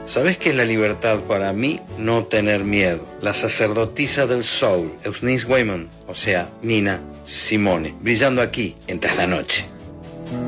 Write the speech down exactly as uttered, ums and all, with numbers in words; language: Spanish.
¿Sabés qué es la libertad para mí? No tener miedo. La sacerdotisa del soul, Eunice Waymon, o sea, Nina Simone, brillando aquí en Tras la Noche.